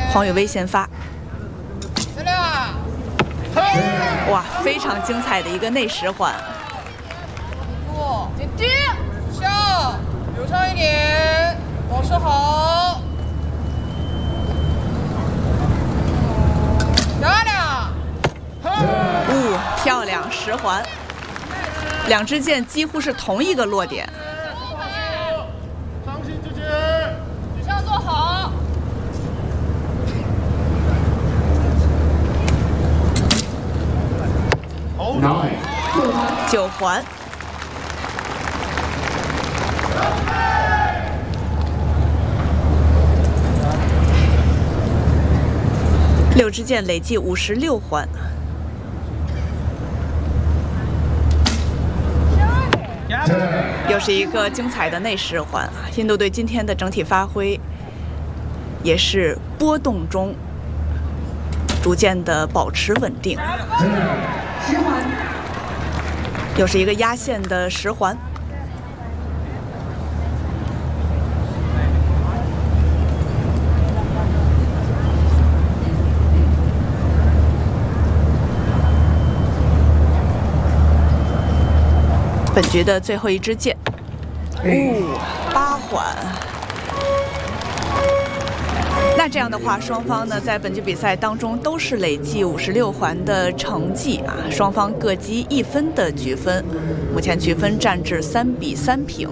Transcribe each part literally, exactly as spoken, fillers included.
黄雨薇先发。哇，非常精彩的一个内十环。 点滴，下，流畅一点，保持好。漂亮。 哦，漂亮，十环。两支箭几乎是同一个落点。 长心之间，底下做好。 九环。六支箭累计五十六环。又是一个精彩的内十环。印度队今天的整体发挥也是波动中逐渐的保持稳定。又是一个压线的十环。本局的最后一支箭，哦，八环。那这样的话，双方呢在本局比赛当中都是累计五十六环的成绩啊，双方各积一分的局分，目前局分战至三比三平。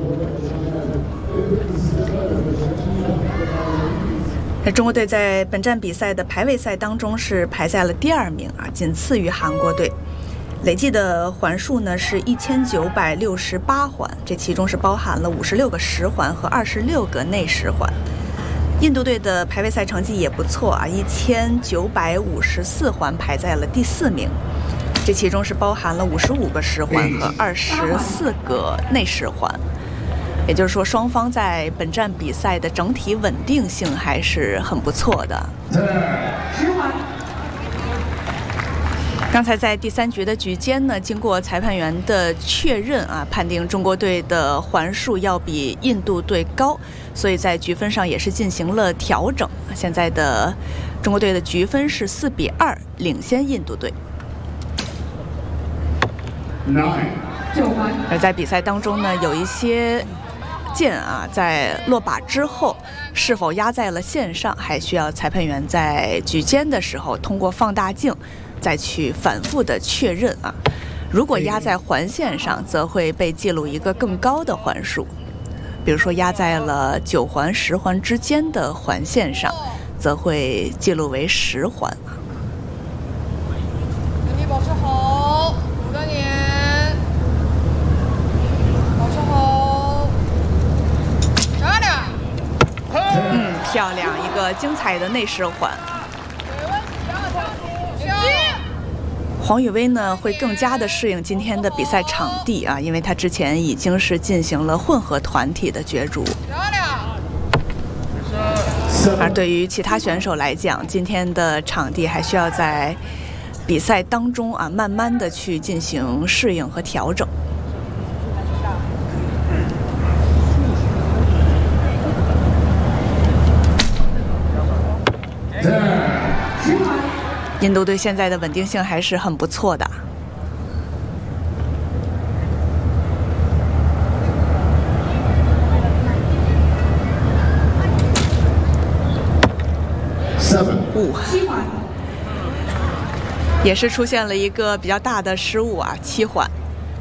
那中国队在本站比赛的排位赛当中是排在了第二名啊，仅次于韩国队。累计的环数呢是一千九百六十八环，这其中是包含了五十六个十环和二十六个内十环。印度队的排位赛成绩也不错啊，一千九百五十四环排在了第四名，这其中是包含了五十五个十环和二十四个内十环。也就是说，双方在本站比赛的整体稳定性还是很不错的。十环。刚才在第三局的局间呢，经过裁判员的确认啊，判定中国队的环数要比印度队高，所以在局分上也是进行了调整。现在的中国队的局分是四比二，领先印度队。而在比赛当中呢，有一些箭啊，在落靶之后是否压在了线上，还需要裁判员在局间的时候通过放大镜再去反复的确认啊。如果压在环线上，则会被记录一个更高的环数，比如说压在了九环、十环之间的环线上，则会记录为十环。 身体保持好，五个点，保持好，漂亮。 嗯，漂亮，一个精彩的内十环。黄雨薇呢会更加的适应今天的比赛场地啊，因为她之前已经是进行了混合团体的角逐。而对于其他选手来讲，今天的场地还需要在比赛当中啊，慢慢的去进行适应和调整。印度队现在的稳定性还是很不错的。五，也是出现了一个比较大的失误啊，七环。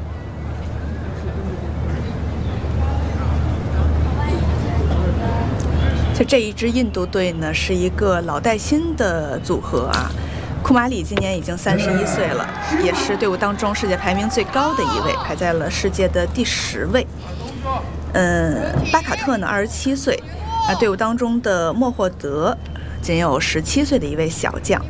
就这一支印度队呢，是一个老带新的组合啊。库马里今年已经三十一岁了，也是队伍当中世界排名最高的一位，排在了世界的第十位。嗯，巴卡特呢二十七岁，啊，队伍当中的莫霍德仅有十七岁的一位小将。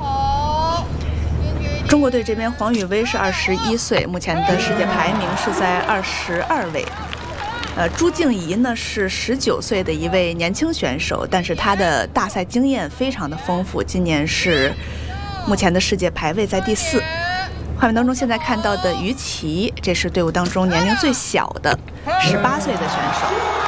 中国队这边黄雨薇是二十一岁，目前的世界排名是在二十二位。呃，朱静怡呢是十九岁的一位年轻选手，但是她的大赛经验非常的丰富，今年是目前的世界排位在第四。画面当中现在看到的于琦，这是队伍当中年龄最小的十八岁的选手。